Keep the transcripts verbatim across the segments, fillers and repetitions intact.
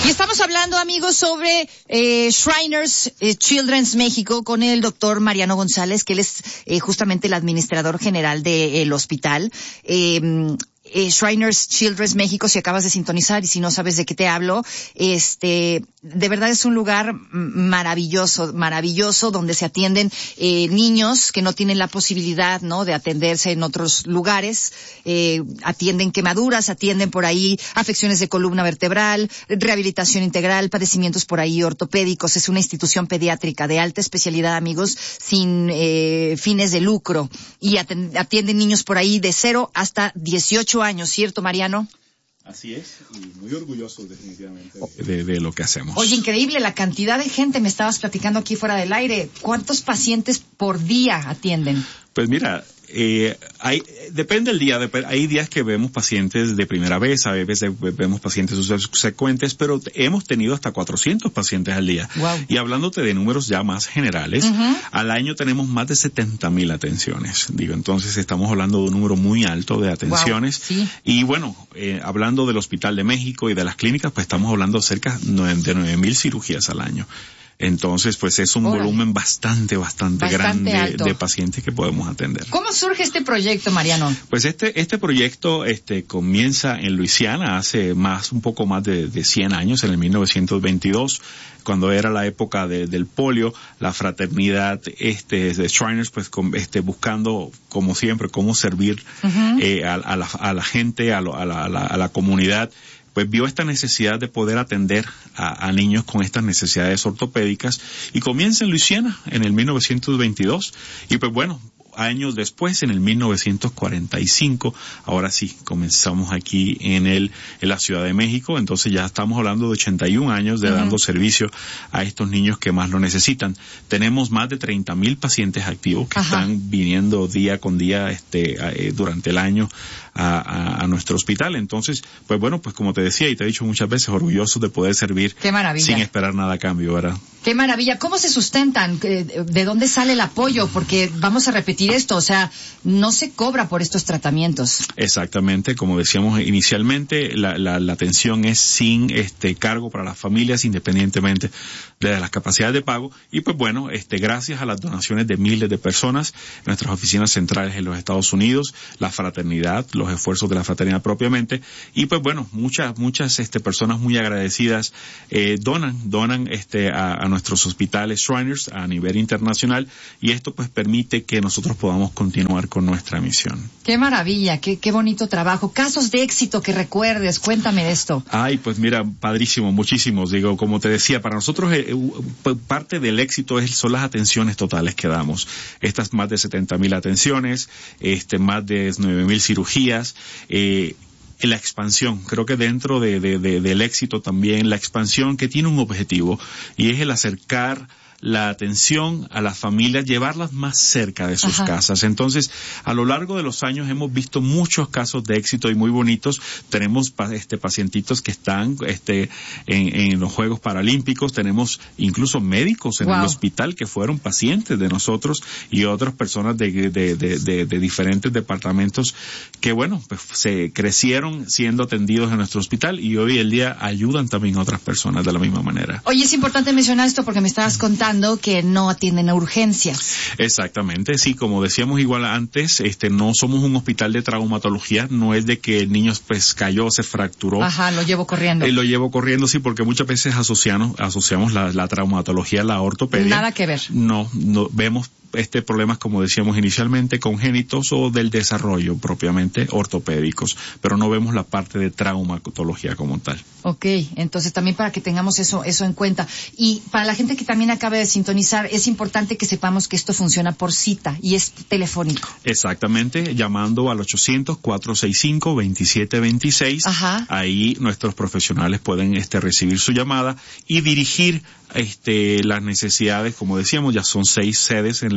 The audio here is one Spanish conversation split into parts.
Y estamos hablando, amigos, sobre eh, Shriners eh, Children's México con el doctor Mariano González, que él es eh, justamente el administrador general del hospital. Eh, Eh, Shriners Children's México, si acabas de sintonizar y si no sabes de qué te hablo, este, de verdad es un lugar maravilloso, maravilloso, donde se atienden eh, niños que no tienen la posibilidad, ¿no?, de atenderse en otros lugares, eh, atienden quemaduras, atienden por ahí afecciones de columna vertebral, rehabilitación integral, padecimientos por ahí ortopédicos. Es una institución pediátrica de alta especialidad, amigos, sin eh, fines de lucro, y atienden niños por ahí de cero hasta dieciocho años, ¿cierto, Mariano? Así es, y muy orgullosos definitivamente de, de lo que hacemos. Oye, increíble la cantidad de gente, me estabas platicando aquí fuera del aire. ¿Cuántos pacientes por día atienden? Pues mira, eh, hay, depende del día, dep- hay días que vemos pacientes de primera vez, a veces vemos pacientes subsecuentes, pero hemos tenido hasta cuatrocientos pacientes al día. Wow. Y hablándote de números ya más generales, uh-huh. al año tenemos más de setenta mil atenciones. Digo, entonces estamos hablando de un número muy alto de atenciones. Wow, sí. Y bueno, eh, hablando del Hospital de México y de las clínicas, pues estamos hablando cerca de nueve mil cirugías al año. Entonces, pues es un Órale. volumen bastante, bastante, bastante grande alto. de pacientes que podemos atender. ¿Cómo surge este proyecto, Mariano? Pues este, este proyecto, este, comienza en Luisiana hace más, un poco más de, de cien años, en el mil novecientos veintidós, cuando era la época de, del polio, la fraternidad, este, de Shriners, pues, con, este, buscando, como siempre, cómo servir, uh-huh. eh, a, a la, a la gente, a, lo, a la, a la, a la comunidad. Pues vio esta necesidad de poder atender a, a niños con estas necesidades ortopédicas y comienza en Luisiana en el mil novecientos veintidós y pues bueno, años después, en el mil novecientos cuarenta y cinco, ahora sí, comenzamos aquí en el, en la Ciudad de México, entonces ya estamos hablando de ochenta y un años de uh-huh. dando servicio a estos niños que más lo necesitan. Tenemos más de treinta mil pacientes activos que Ajá. están viniendo día con día, este, eh, durante el año a, a, a nuestro hospital. Entonces, pues bueno, pues como te decía y te he dicho muchas veces, orgullosos de poder servir Qué maravilla. sin esperar nada a cambio, ¿verdad? Qué maravilla. ¿Cómo se sustentan? ¿De dónde sale el apoyo? Porque vamos a repetir esto, o sea, no se cobra por estos tratamientos. Exactamente, como decíamos inicialmente, la, la, la atención es sin este cargo para las familias, independientemente de las capacidades de pago. Y pues bueno, este gracias a las donaciones de miles de personas, nuestras oficinas centrales en los Estados Unidos, la fraternidad, los esfuerzos de la fraternidad propiamente, y pues bueno, muchas, muchas este personas muy agradecidas eh, donan, donan este a, a nuestros hospitales Shriners a nivel internacional, y esto pues permite que nosotros podamos continuar con nuestra misión. Qué maravilla, qué, qué bonito trabajo. Casos de éxito que recuerdes, cuéntame de esto. Ay, pues mira, padrísimo, muchísimos. Digo, como te decía, para nosotros eh, parte del éxito es, son las atenciones totales que damos. Estas más de setenta mil atenciones, este más de nueve mil cirugías, eh, la expansión, creo que dentro de, de, de, del éxito también, la expansión que tiene un objetivo, y es el acercar la atención a las familias, llevarlas más cerca de sus Ajá. casas. Entonces, a lo largo de los años hemos visto muchos casos de éxito y muy bonitos. Tenemos este pacientitos que están este en, en los Juegos Paralímpicos, tenemos incluso médicos en wow. el hospital que fueron pacientes de nosotros y otras personas de, de, de, de, de diferentes departamentos que, bueno, pues se crecieron siendo atendidos en nuestro hospital y hoy el día ayudan también a otras personas de la misma manera. Oye, es importante mencionar esto porque me estabas contando que no atienden a urgencias. Exactamente, sí, como decíamos igual antes, este no somos un hospital de traumatología, no es de que el niño pues cayó, se fracturó. Ajá, lo llevo corriendo. Eh, lo llevo corriendo, sí, porque muchas veces asociamos, asociamos la, la traumatología a la ortopedia. Nada que ver. No, no vemos este problemas, como decíamos inicialmente, congénitos o del desarrollo propiamente ortopédicos, pero no vemos la parte de traumatología como tal. Ok, entonces también para que tengamos eso eso en cuenta. Y para la gente que también acaba de sintonizar, es importante que sepamos que esto funciona por cita y es telefónico. Exactamente, llamando al ochocientos, cuatrocientos sesenta y cinco, veintisiete veintiséis. Ajá. Ahí nuestros profesionales pueden este recibir su llamada y dirigir este las necesidades. Como decíamos, ya son seis sedes en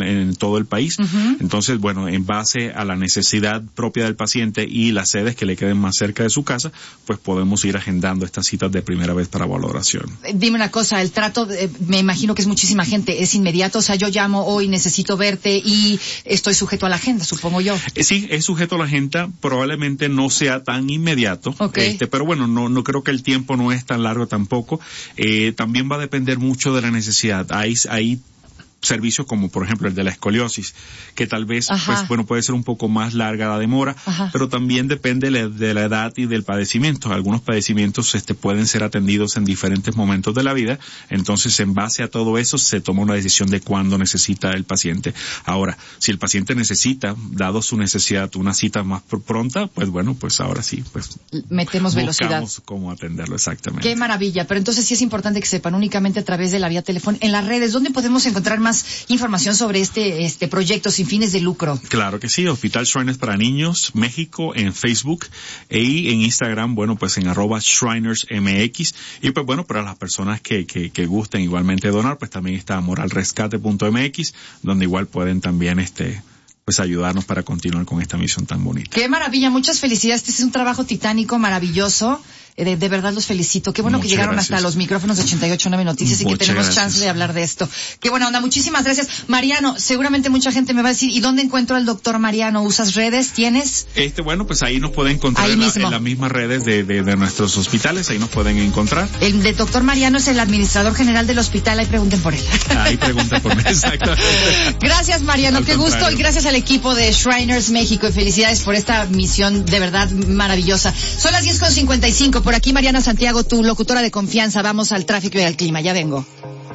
en, en todo el país. Uh-huh. Entonces, bueno, en base a la necesidad propia del paciente y las sedes que le queden más cerca de su casa, pues podemos ir agendando estas citas de primera vez para valoración. Dime una cosa, el trato, eh, me imagino que es muchísima gente, es inmediato, o sea, yo llamo hoy, necesito verte y estoy sujeto a la agenda, supongo yo. Eh, sí, es sujeto a la agenda, probablemente no sea tan inmediato, okay. este, pero bueno, no, no creo que el tiempo no es tan largo tampoco. Eh, también va a depender mucho de la necesidad. Hay, hay servicios como por ejemplo el de la escoliosis, que tal vez Ajá. pues bueno puede ser un poco más larga la demora, Ajá. pero también depende de la, de la edad y del padecimiento. Algunos padecimientos este pueden ser atendidos en diferentes momentos de la vida, entonces en base a todo eso se toma una decisión de cuándo necesita el paciente. Ahora, si el paciente necesita, dado su necesidad, una cita más pr- pronta, pues bueno, pues ahora sí, pues metemos velocidad. Buscamos cómo atenderlo exactamente. Qué maravilla, pero entonces sí es importante que sepan únicamente a través de la vía telefónica. En las redes, ¿dónde podemos encontrar más información sobre este este proyecto sin fines de lucro? Claro que sí, Hospital Shriners para Niños México en Facebook y en Instagram, bueno, pues en arroba Shriners M X, y pues bueno, para las personas que, que, que gusten igualmente donar, pues también está moralrescate punto m x, donde igual pueden también este pues ayudarnos para continuar con esta misión tan bonita. Qué maravilla, muchas felicidades, este es un trabajo titánico, maravilloso. De, de verdad los felicito. Qué bueno Muchas que llegaron gracias. hasta los micrófonos de ochenta y ocho punto nueve Noticias y Muchas que tenemos gracias. chance de hablar de esto. Qué buena onda. Muchísimas gracias. Mariano, seguramente mucha gente me va a decir, ¿y dónde encuentro al doctor Mariano? ¿Usas redes? ¿Tienes? Este, bueno, pues ahí nos pueden encontrar Ahí en, la, mismo. en las mismas redes de, de, de nuestros hospitales, ahí nos pueden encontrar. El de doctor Mariano es el administrador general del hospital, ahí pregunten por él. Ahí preguntan por mí, exactamente. Gracias, Mariano, Al qué gusto, contrario. y gracias al equipo de Shriners México, y felicidades por esta misión de verdad maravillosa. Son las diez con cincuenta y cinco, por aquí Mariana Santiago, tu locutora de confianza. Vamos al tráfico y al clima, ya vengo.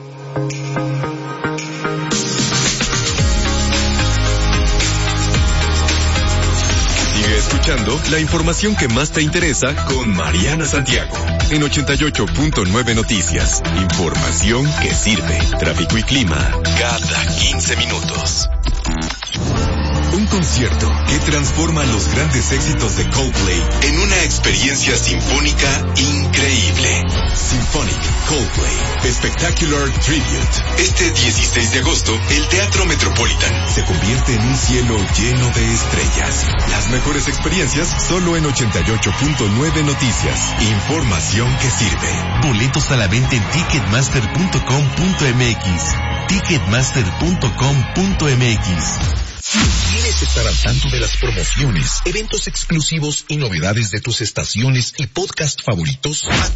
Sigue escuchando la información que más te interesa con Mariana Santiago en ochenta y ocho punto nueve Noticias. Información que sirve. Tráfico y clima cada quince minutos. Un concierto que transforma los grandes éxitos de Coldplay en una experiencia sinfónica increíble. Symphonic Coldplay Spectacular Tribute. Este dieciséis de agosto, el Teatro Metropolitan se convierte en un cielo lleno de estrellas. Las mejores experiencias solo en ochenta y ocho punto nueve Noticias. Información que sirve. Boletos a la venta en ticketmaster punto com punto m x. ticketmaster punto com punto m x. ¿Quieres estar al tanto de las promociones, eventos exclusivos y novedades de tus estaciones y podcast favoritos?